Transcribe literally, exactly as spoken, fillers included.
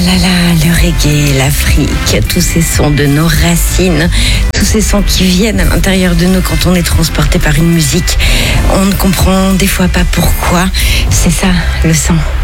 Là là, le reggae, l'Afrique, tous ces sons de nos racines, tous ces sons qui viennent à l'intérieur de nous quand on est transporté par une musique. On ne comprend des fois pas pourquoi. C'est ça, le sang.